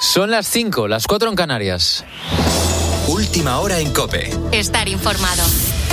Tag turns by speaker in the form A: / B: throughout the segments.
A: Son las 5, las 4 en Canarias.
B: Última hora en COPE.
C: Estar informado.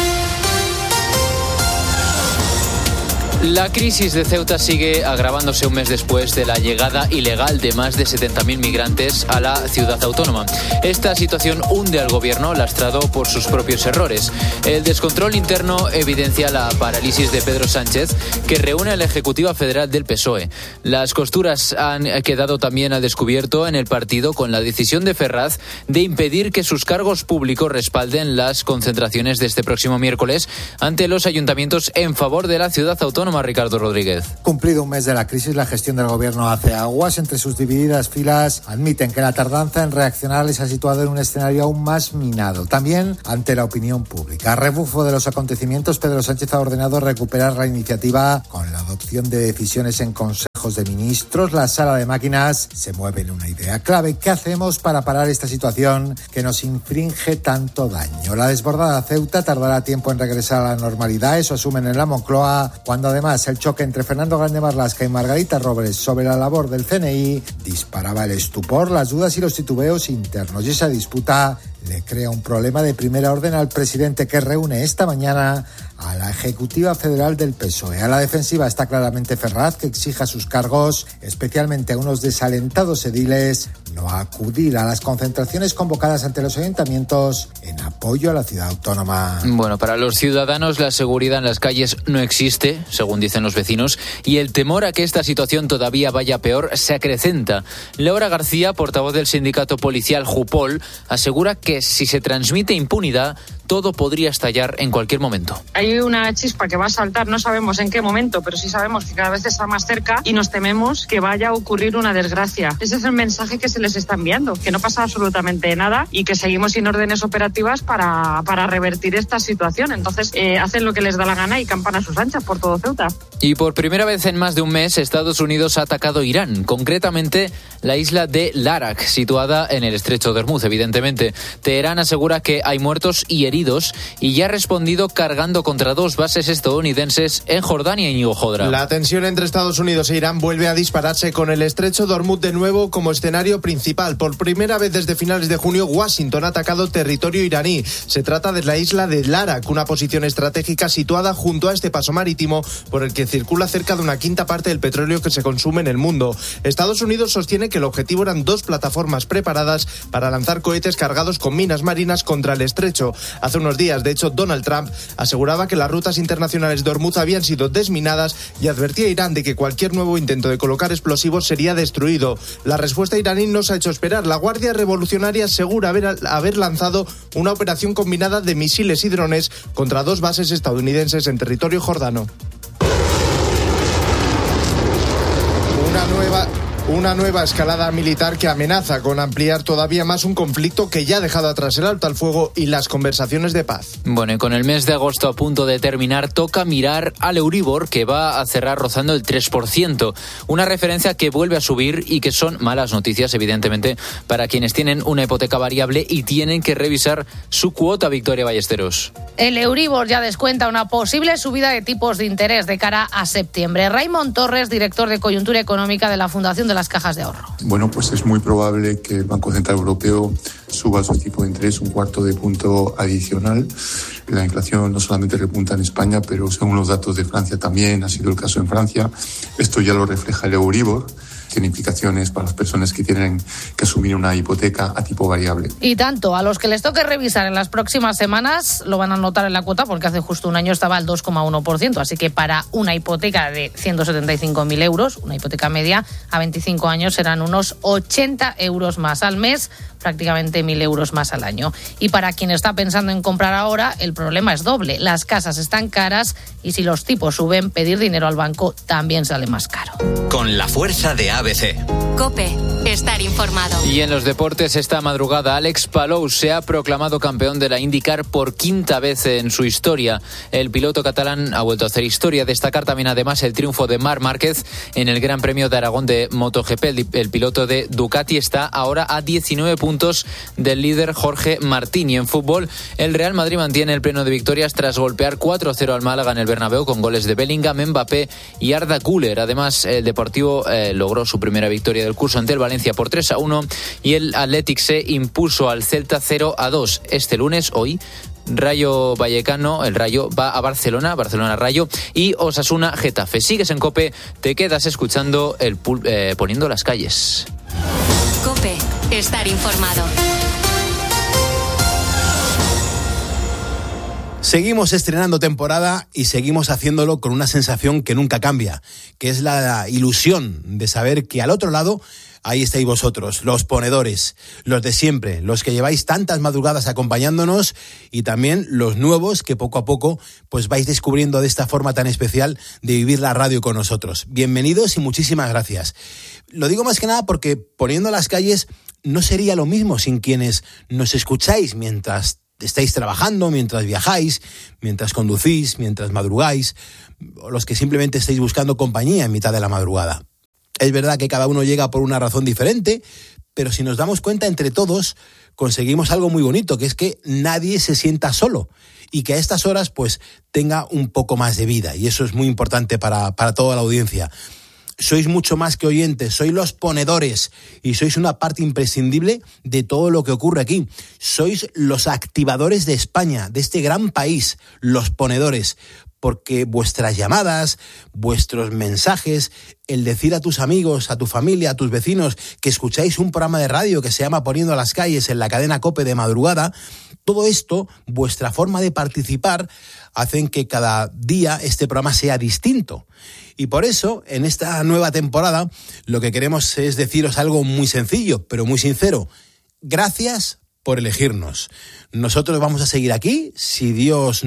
A: La crisis de Ceuta sigue agravándose un mes después de la llegada ilegal de más de 70.000 migrantes a la ciudad autónoma. Esta situación hunde al gobierno, lastrado por sus propios errores. El descontrol interno evidencia la parálisis de Pedro Sánchez, que reúne a la Ejecutiva Federal del PSOE. Las costuras han quedado también al descubierto en el partido con la decisión de Ferraz de impedir que sus cargos públicos respalden las concentraciones de este próximo miércoles ante los ayuntamientos en favor de la ciudad autónoma. Ricardo Rodríguez.
D: Cumplido un mes de la crisis, la gestión del gobierno hace aguas. Entre sus divididas filas admiten que la tardanza en reaccionar les ha situado en un escenario aún más minado. También ante la opinión pública. A rebufo de los acontecimientos, Pedro Sánchez ha ordenado recuperar la iniciativa con la adopción de decisiones en consejos de ministros. La sala de máquinas se mueve en una idea clave. ¿Qué hacemos para parar esta situación que nos infringe tanto daño? La desbordada Ceuta tardará tiempo en regresar a la normalidad. Eso asumen en la Moncloa, cuando además el choque entre Fernando Grande Marlaska y Margarita Robles sobre la labor del CNI disparaba el estupor, las dudas y los titubeos internos. Y esa disputa le crea un problema de primera orden al presidente, que reúne esta mañana a la Ejecutiva Federal del PSOE. A la defensiva está claramente Ferraz, que exige a sus cargos, especialmente a unos desalentados ediles, no acudir a las concentraciones convocadas ante los ayuntamientos en apoyo a la ciudad autónoma.
A: Bueno, para los ciudadanos la seguridad en las calles no existe, según dicen los vecinos, y el temor a que esta situación todavía vaya peor se acrecenta. Laura García, portavoz del sindicato policial Jupol, asegura que si se transmite impunidad, todo podría estallar en cualquier momento.
E: Hay una chispa que va a saltar, no sabemos en qué momento, pero sí sabemos que cada vez está más cerca y nos tememos que vaya a ocurrir una desgracia. Ese es el mensaje que se les está enviando, que no pasa absolutamente nada y que seguimos sin órdenes operativas para revertir esta situación. Entonces hacen lo que les da la gana y campan a sus anchas por todo Ceuta.
A: Y por primera vez en más de un mes, Estados Unidos ha atacado Irán, concretamente la isla de Larak, situada en el estrecho de Hormuz, evidentemente. Teherán asegura que hay muertos y heridos y ya ha respondido cargando contra 2 bases estadounidenses en Jordania, Íñigo Jodra.
F: La tensión entre Estados Unidos e Irán vuelve a dispararse con el estrecho de Hormuz de nuevo como escenario principal. Por primera vez desde finales de junio, Washington ha atacado territorio iraní. Se trata de la isla de Larak, una posición estratégica situada junto a este paso marítimo por el que circula cerca de una quinta parte del petróleo que se consume en el mundo. Estados Unidos sostiene que el objetivo eran 2 plataformas preparadas para lanzar cohetes cargados con minas marinas contra el estrecho. Hace unos días, de hecho, Donald Trump aseguraba que las rutas internacionales de Hormuz habían sido desminadas y advertía a Irán de que cualquier nuevo intento de colocar explosivos sería destruido. La respuesta iraní no se ha hecho esperar. La Guardia Revolucionaria asegura haber lanzado una operación combinada de misiles y drones contra 2 bases estadounidenses en territorio jordano. Una nueva escalada militar que amenaza con ampliar todavía más un conflicto que ya ha dejado atrás el alto al fuego y las conversaciones de paz.
A: Bueno, y con el mes de agosto a punto de terminar, toca mirar al Euribor, que va a cerrar rozando el 3%. Una referencia que vuelve a subir y que son malas noticias, evidentemente, para quienes tienen una hipoteca variable y tienen que revisar su cuota. Victoria Ballesteros.
G: El Euribor ya descuenta una posible subida de tipos de interés de cara a septiembre. Raymond Torres, director de Coyuntura Económica de la Fundación de las Cajas de Ahorro.
H: Bueno, pues es muy probable que el Banco Central Europeo suba su tipo de interés 1/4 de punto adicional. La inflación no solamente repunta en España, pero según los datos de Francia también ha sido el caso en Francia. Esto ya lo refleja el Euribor. Tiene implicaciones para las personas que tienen que asumir una hipoteca a tipo variable.
G: Y tanto, a los que les toque revisar en las próximas semanas lo van a notar en la cuota, porque hace justo un año estaba al 2,1%, así que para una hipoteca de 175.000 euros, una hipoteca media a 25 años serán unos 80 euros más al mes, prácticamente 1.000 euros más al año. Y para quien está pensando en comprar ahora, el problema es doble. Las casas están caras y si los tipos suben, pedir dinero al banco también sale más caro.
B: Con la fuerza de ABC.
C: COPE. Estar informado.
A: Y en los deportes, esta madrugada, Alex Palou se ha proclamado campeón de la IndyCar por 5ª vez en su historia. El piloto catalán ha vuelto a hacer historia. Destacar también, además, el triunfo de Marc Márquez en el Gran Premio de Aragón de MotoGP. El piloto de Ducati está ahora a 19 puntos del líder Jorge Martín. Y en fútbol, el Real Madrid mantiene el pleno de victorias tras golpear 4-0 al Málaga en el Bernabéu con goles de Bellingham, Mbappé y Arda Güler. Además, el Deportivo logró su primera victoria del curso ante el Valencia Valencia por 3-1 y el Athletic se impuso al Celta 0-2. Este lunes, hoy, Rayo Vallecano, el Rayo, va a Barcelona Rayo, y Osasuna Getafe. Sigues en COPE, te quedas escuchando Poniendo las calles.
C: COPE, estar informado.
I: Seguimos estrenando temporada y seguimos haciéndolo con una sensación que nunca cambia, que es la ilusión de saber que al otro lado ahí estáis vosotros, los ponedores, los de siempre, los que lleváis tantas madrugadas acompañándonos y también los nuevos que poco a poco pues vais descubriendo de esta forma tan especial de vivir la radio con nosotros. Bienvenidos y muchísimas gracias. Lo digo más que nada porque Poniendo las calles no sería lo mismo sin quienes nos escucháis mientras estáis trabajando, mientras viajáis, mientras conducís, mientras madrugáis, o los que simplemente estáis buscando compañía en mitad de la madrugada. Es verdad que cada uno llega por una razón diferente, pero si nos damos cuenta entre todos, conseguimos algo muy bonito, que es que nadie se sienta solo y que a estas horas pues tenga un poco más de vida, y eso es muy importante para toda la audiencia. Sois mucho más que oyentes, sois los ponedores y sois una parte imprescindible de todo lo que ocurre aquí. Sois los activadores de España, de este gran país, los ponedores, porque vuestras llamadas, vuestros mensajes, el decir a tus amigos, a tu familia, a tus vecinos que escucháis un programa de radio que se llama Poniendo las calles en la cadena COPE de madrugada, todo esto, vuestra forma de participar, hacen que cada día este programa sea distinto. Y por eso, en esta nueva temporada, lo que queremos es deciros algo muy sencillo, pero muy sincero. Gracias por elegirnos. Nosotros vamos a seguir aquí, si Dios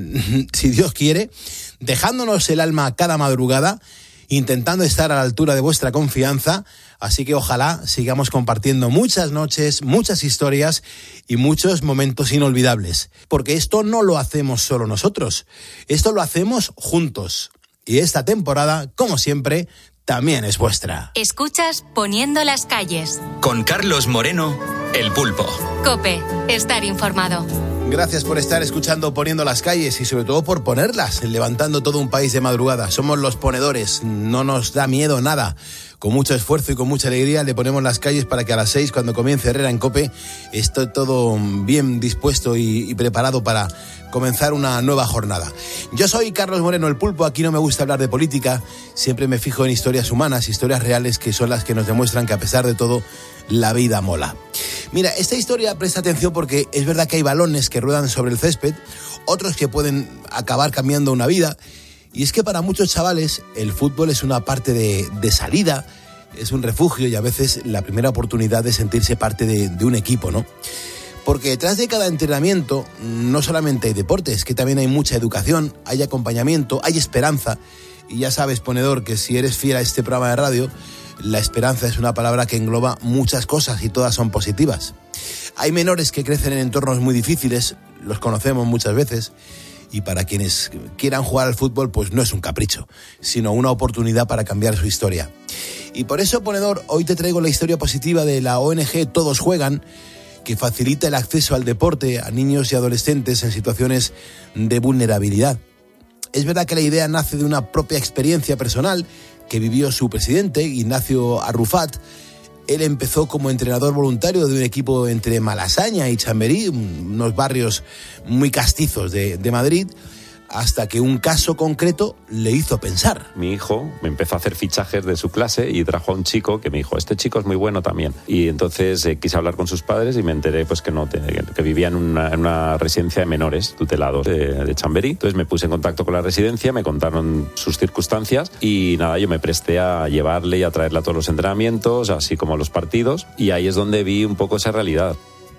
I: quiere, dejándonos el alma cada madrugada, intentando estar a la altura de vuestra confianza, así que ojalá sigamos compartiendo muchas noches, muchas historias y muchos momentos inolvidables, porque esto no lo hacemos solo nosotros, esto lo hacemos juntos, y esta temporada, como siempre, también es vuestra.
C: Escuchas Poniendo las calles.
B: Con Carlos Moreno, El Pulpo.
C: COPE, estar informado.
I: Gracias por estar escuchando Poniendo las calles y sobre todo por ponerlas, levantando todo un país de madrugada. Somos los ponedores, no nos da miedo nada. Con mucho esfuerzo y con mucha alegría le ponemos las calles para que a las 6, cuando comience Herrera en COPE, esté todo bien dispuesto y preparado para comenzar una nueva jornada. Yo soy Carlos Moreno, El Pulpo. Aquí no me gusta hablar de política, siempre me fijo en historias humanas, historias reales, que son las que nos demuestran que a pesar de todo la vida mola. Mira, esta historia presta atención porque es verdad que hay balones que ruedan sobre el césped, otros que pueden acabar cambiando una vida. Y es que para muchos chavales el fútbol es una parte de salida, es un refugio y a veces la primera oportunidad de sentirse parte de un equipo, ¿no? Porque detrás de cada entrenamiento no solamente hay deporte, es que también hay mucha educación, hay acompañamiento, hay esperanza. Y ya sabes, ponedor, que si eres fiel a este programa de radio, la esperanza es una palabra que engloba muchas cosas y todas son positivas. Hay menores que crecen en entornos muy difíciles, los conocemos muchas veces, y para quienes quieran jugar al fútbol, pues no es un capricho, sino una oportunidad para cambiar su historia. Y por eso, ponedor, hoy te traigo la historia positiva de la ONG Todos Juegan, que facilita el acceso al deporte a niños y adolescentes en situaciones de vulnerabilidad. Es verdad que la idea nace de una propia experiencia personal que vivió su presidente, Ignacio Arrufat. Él empezó como entrenador voluntario de un equipo entre Malasaña y Chamberí, unos barrios muy castizos de Madrid, hasta que un caso concreto le hizo pensar.
J: Mi hijo me empezó a hacer fichajes de su clase y trajo a un chico que me dijo, este chico es muy bueno también. Y entonces quise hablar con sus padres y me enteré pues que vivía en una residencia de menores tutelados de Chamberí. Entonces me puse en contacto con la residencia, me contaron sus circunstancias y nada, yo me presté a llevarle y a traerle a todos los entrenamientos, así como a los partidos, y ahí es donde vi un poco esa realidad.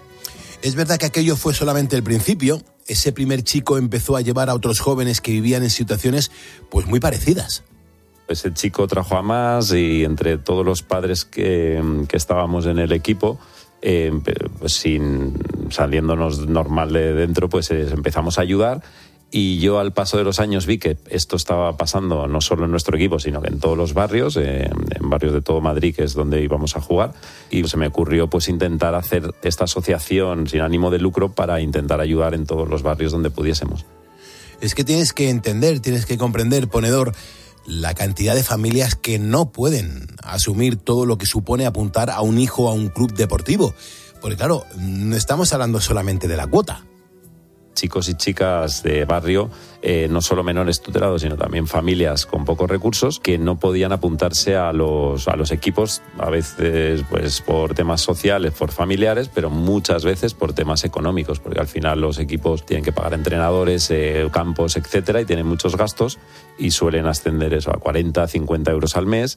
I: Es verdad que aquello fue solamente el principio. Ese primer chico empezó a llevar a otros jóvenes que vivían en situaciones pues muy parecidas.
J: Ese chico trajo a más y entre todos los padres que estábamos en el equipo, pues saliéndonos normal de dentro, pues empezamos a ayudar. Y yo al paso de los años vi que esto estaba pasando no solo en nuestro equipo, sino que en todos los barrios, en barrios de todo Madrid, que es donde íbamos a jugar. Y se me ocurrió pues intentar hacer esta asociación sin ánimo de lucro para intentar ayudar en todos los barrios donde pudiésemos.
I: Es que tienes que entender, tienes que comprender, ponedor, la cantidad de familias que no pueden asumir todo lo que supone apuntar a un hijo a un club deportivo. Porque claro, no estamos hablando solamente de la cuota.
J: Chicos y chicas de barrio, no solo menores tutelados, sino también familias con pocos recursos que no podían apuntarse a los equipos, a veces pues por temas sociales, por familiares, pero muchas veces por temas económicos, porque al final los equipos tienen que pagar entrenadores, campos, etcétera, y tienen muchos gastos y suelen ascender eso a 40, 50 euros al mes.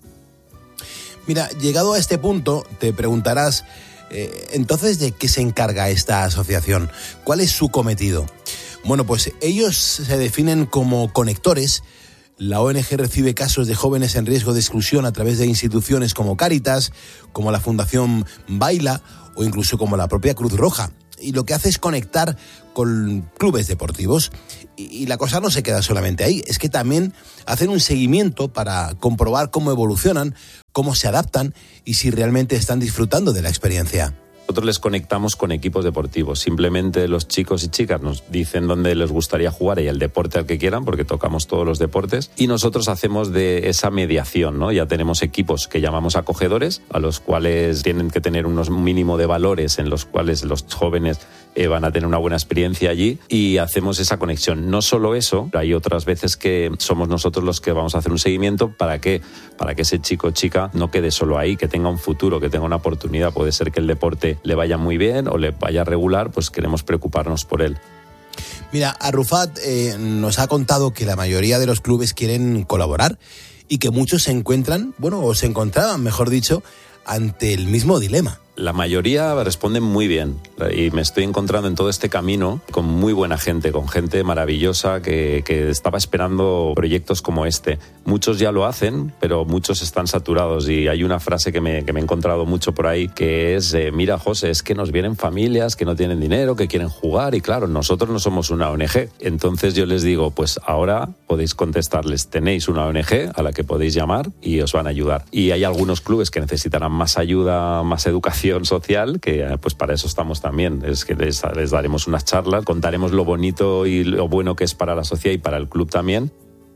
I: Mira, llegado a este punto, te preguntarás, entonces, ¿de qué se encarga esta asociación? ¿Cuál es su cometido? Bueno, pues ellos se definen como conectores. La ONG recibe casos de jóvenes en riesgo de exclusión a través de instituciones como Cáritas, como la Fundación Baila o incluso como la propia Cruz Roja. Y lo que hace es conectar con clubes deportivos. Y la cosa no se queda solamente ahí, es que también hacen un seguimiento para comprobar cómo evolucionan, cómo se adaptan y si realmente están disfrutando de la experiencia.
J: Nosotros les conectamos con equipos deportivos. Simplemente los chicos y chicas nos dicen dónde les gustaría jugar y el deporte al que quieran, porque tocamos todos los deportes. Y nosotros hacemos de esa mediación, ¿no? Ya tenemos equipos que llamamos acogedores, a los cuales tienen que tener unos mínimo de valores en los cuales los jóvenes van a tener una buena experiencia allí, y hacemos esa conexión. No solo eso, hay otras veces que somos nosotros los que vamos a hacer un seguimiento para que ese chico o chica no quede solo ahí, que tenga un futuro, que tenga una oportunidad. Puede ser que el deporte le vaya muy bien o le vaya regular, pues queremos preocuparnos por él.
I: Mira, Arrufat nos ha contado que la mayoría de los clubes quieren colaborar y que muchos se encuentran, o se encontraban, mejor dicho, ante el mismo dilema.
J: La mayoría responden muy bien y me estoy encontrando en todo este camino con muy buena gente, con gente maravillosa que estaba esperando proyectos como este. Muchos ya lo hacen, pero muchos están saturados, y hay una frase que me he encontrado mucho por ahí, que es, mira, José, es que nos vienen familias que no tienen dinero, que quieren jugar, y claro, nosotros no somos una ONG. Entonces yo les digo, pues ahora podéis contestarles, tenéis una ONG a la que podéis llamar y os van a ayudar. Y hay algunos clubes que necesitarán más ayuda, más educación social, que pues para eso estamos también. Es que les daremos unas charlas, contaremos lo bonito y lo bueno que es para la sociedad y para el club también.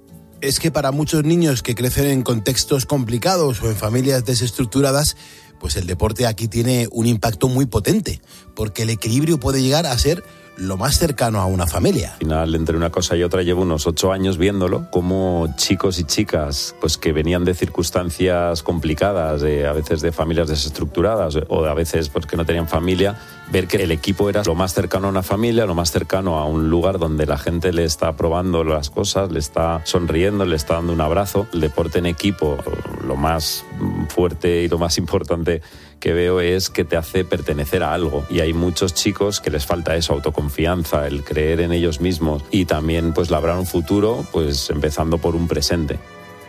I: Es que para muchos niños que crecen en contextos complicados o en familias desestructuradas, pues el deporte aquí tiene un impacto muy potente, porque el equilibrio puede llegar a ser lo más cercano a una familia.
J: Al final, entre una cosa y otra, llevo unos 8 años viéndolo, como chicos y chicas pues que venían de circunstancias complicadas, a veces de familias desestructuradas o a veces pues que no tenían familia, ver que el equipo era lo más cercano a una familia, lo más cercano a un lugar donde la gente le está probando las cosas, le está sonriendo, le está dando un abrazo. El deporte en equipo, lo más fuerte y lo más importante que veo es que te hace pertenecer a algo, y hay muchos chicos que les falta eso, autoconfianza, el creer en ellos mismos y también pues labrar un futuro, pues empezando por un presente.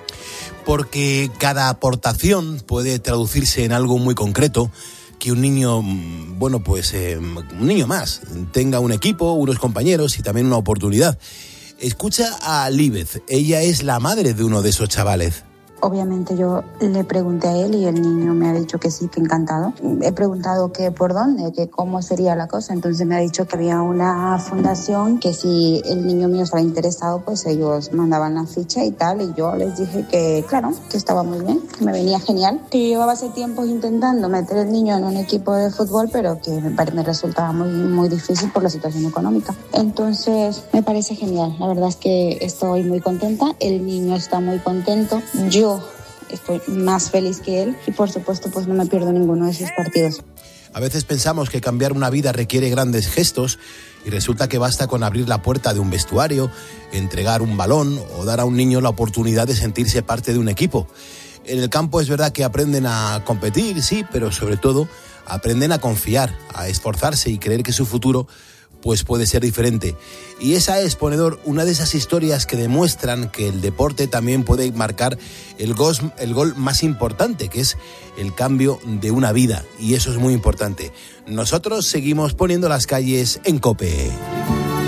I: Porque cada aportación puede traducirse en algo muy concreto, que un niño, un niño más, tenga un equipo, unos compañeros y también una oportunidad. Escucha a Líbez, ella es la madre de uno de esos chavales.
K: Obviamente yo le pregunté a él y el niño me ha dicho que sí, que encantado. He preguntado que por dónde, que cómo sería la cosa. Entonces me ha dicho que había una fundación que si el niño mío estaba interesado, pues ellos mandaban la ficha y tal. Y yo les dije que claro, que estaba muy bien, que me venía genial. Que llevaba hace tiempo intentando meter el niño en un equipo de fútbol, pero que me resultaba muy, muy difícil por la situación económica. Entonces me parece genial. La verdad es que estoy muy contenta. El niño está muy contento. Yo estoy más feliz que él y por supuesto pues no me pierdo ninguno de sus partidos.
I: A veces pensamos que cambiar una vida requiere grandes gestos y resulta que basta con abrir la puerta de un vestuario, entregar un balón o dar a un niño la oportunidad de sentirse parte de un equipo. En el campo es verdad que aprenden a competir, sí, pero sobre todo aprenden a confiar, a esforzarse y creer que su futuro pues puede ser diferente. Y esa es, Ponedor, una de esas historias que demuestran que el deporte también puede marcar el gol más importante, que es el cambio de una vida, y eso es muy importante. Nosotros seguimos poniendo las calles en COPE.